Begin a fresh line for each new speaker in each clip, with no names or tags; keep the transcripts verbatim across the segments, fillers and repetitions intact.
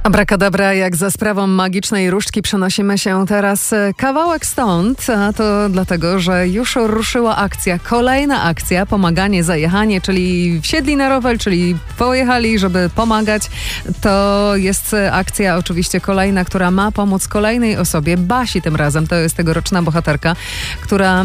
Abrakadabra, jak za sprawą magicznej różdżki przenosimy się teraz kawałek stąd, a to dlatego, że już ruszyła akcja, kolejna akcja, pomaganie za jechanie, czyli wsiedli na rower, czyli pojechali, żeby pomagać. To jest akcja oczywiście kolejna, która ma pomóc kolejnej osobie, Basi tym razem, to jest tegoroczna bohaterka, która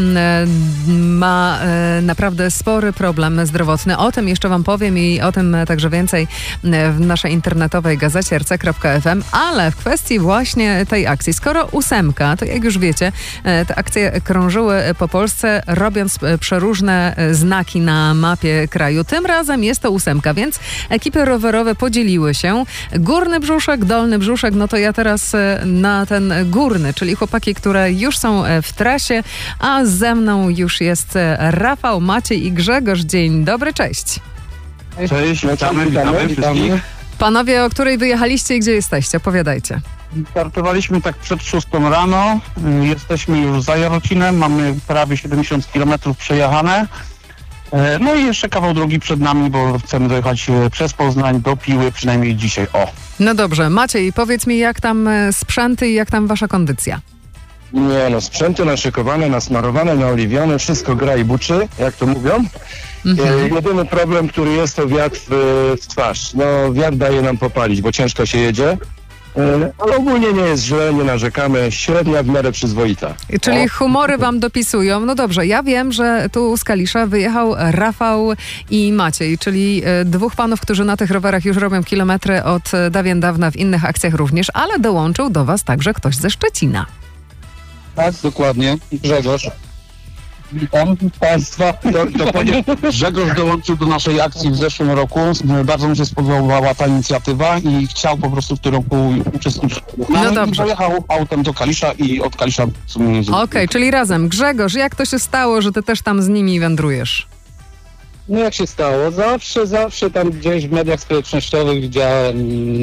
ma naprawdę spory problem zdrowotny. O tym jeszcze wam powiem i o tym także więcej w naszej internetowej gazecie r c kropka f m, ale w kwestii właśnie tej akcji, skoro ósemka, to jak już wiecie, te akcje krążyły po Polsce, robiąc przeróżne znaki na mapie kraju. Tym razem jest to ósemka, więc ekipy rowerowe podzieliły się. Górny brzuszek, dolny brzuszek, no to ja teraz na ten górny, czyli chłopaki, które już są w trasie, a ze mną już jest Rafał, Maciej i Grzegorz. Dzień dobry, cześć.
Cześć, witamy, witamy wszystkich.
Panowie, o której wyjechaliście i gdzie jesteście? Opowiadajcie.
Startowaliśmy tak przed szóstą rano, jesteśmy już za Jarocinem, mamy prawie siedemdziesiąt kilometrów przejechane. No i jeszcze kawał drogi przed nami, bo chcemy dojechać przez Poznań do Piły, przynajmniej dzisiaj. O.
No dobrze, Maciej, powiedz mi, jak tam sprzęty i jak tam wasza kondycja?
Nie no, sprzęty naszykowane, nasmarowane, naoliwione, wszystko gra i buczy, jak to mówią. Mhm. E, jedyny problem, który jest, to wiatr w, w twarz. No, wiatr daje nam popalić, bo ciężko się jedzie, e, ale ogólnie nie jest źle, nie narzekamy, średnia w miarę przyzwoita.
Czyli
o.
humory wam dopisują. No dobrze, ja wiem, że tu z Kalisza wyjechał Rafał i Maciej, czyli e, dwóch panów, którzy na tych rowerach już robią kilometry od dawien dawna, w innych akcjach również, ale dołączył do was także ktoś ze Szczecina.
Tak, dokładnie. Grzegorz. Witam Państwa.
To, to panie...
Grzegorz dołączył do naszej akcji w zeszłym roku. Bardzo mu się spodobała ta inicjatywa i chciał po prostu w tym roku uczestniczyć.
No
i
dobrze.
pojechał autem do Kalisza i od Kalisza w sumie...
Okej, okay, czyli razem. Grzegorz, jak to się stało, że ty też tam z nimi wędrujesz?
No jak się stało? Zawsze, zawsze tam gdzieś w mediach społecznościowych widziałem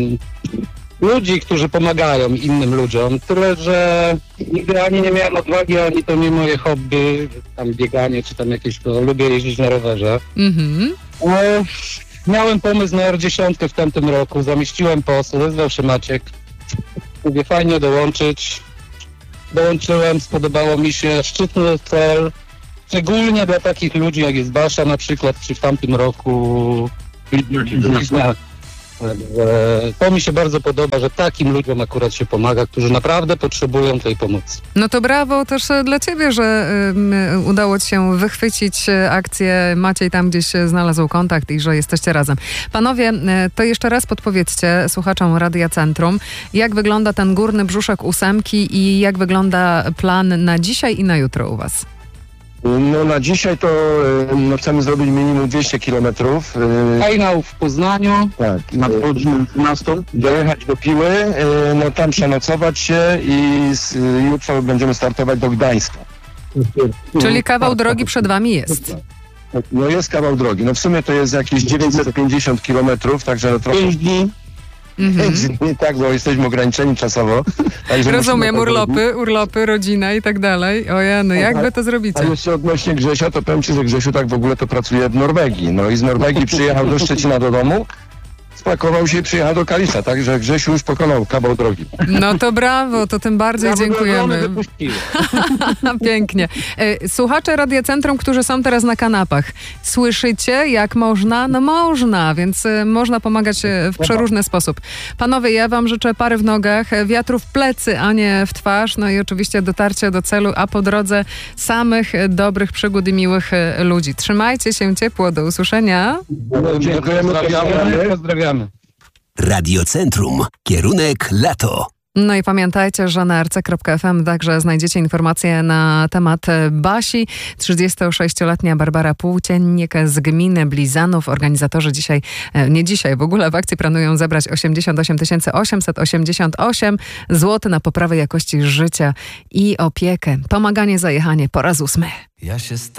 ludzi, którzy pomagają innym ludziom, tyle, że nigdy ani nie miałem odwagi, ani to nie moje hobby, tam bieganie, czy tam jakieś, to lubię jeździć na rowerze.
Mhm.
No, miałem pomysł na R dziesięć w tamtym roku, zamieściłem post, odezwał się Maciek. Mówię, fajnie dołączyć. Dołączyłem, spodobało mi się, szczytny cel, szczególnie dla takich ludzi, jak jest Basia na przykład, czy w tamtym roku... To mi się bardzo podoba, że takim ludziom akurat się pomaga, którzy naprawdę potrzebują tej pomocy.
No to brawo też dla ciebie, że y, udało ci się wychwycić akcję. Maciej tam gdzieś znalazł kontakt i że jesteście razem. Panowie, y, to jeszcze raz podpowiedzcie słuchaczom Radia Centrum, jak wygląda ten górny brzuszek ósemki i jak wygląda plan na dzisiaj i na jutro u was?
No na dzisiaj to no, chcemy zrobić minimum dwieście kilometrów.
Finał w Poznaniu.
Tak, na dwunastą dojechać do Piły, no tam przenocować się i z, jutro będziemy startować do Gdańska.
Czyli kawał drogi przed wami jest.
No jest kawał drogi. No w sumie to jest jakieś dziewięćset pięćdziesiąt kilometrów, także trochę...
pięć dni.
Mhm. Nie tak, bo jesteśmy ograniczeni czasowo. Także
rozumiem, urlopy, urlopy, rodzina i tak dalej. Ojej, no jak wy to zrobicie?
A jeszcze odnośnie Grzesia, to powiem ci, że Grzesiu tak w ogóle to pracuje w Norwegii. No i z Norwegii przyjechał do Szczecina do domu, spakował się i przyjechał do Kalisza, także Grzesiu już pokonał kawał drogi.
No to brawo, to tym bardziej dziękujemy. Pięknie. Słuchacze Radia Centrum, którzy są teraz na kanapach, słyszycie jak można? No można, więc można pomagać w przeróżny sposób. Panowie, ja wam życzę pary w nogach, wiatru w plecy, a nie w twarz, no i oczywiście dotarcia do celu, a po drodze samych dobrych przygód i miłych ludzi. Trzymajcie się ciepło, do usłyszenia.
No, dziękujemy, pozdrawiamy.
Pozdrawiamy.
Radio Centrum. Kierunek lato.
No i pamiętajcie, że na r c kropka f m także znajdziecie informacje na temat Basi. trzydziestosześcioletnia Barbara Płóciennik z gminy Blizanów. Organizatorzy dzisiaj, nie dzisiaj, w ogóle w akcji planują zebrać osiemdziesiąt osiem tysięcy osiemset osiemdziesiąt osiem złotych na poprawę jakości życia i opiekę. Pomaganie za jechanie po raz ósmy.
Ja się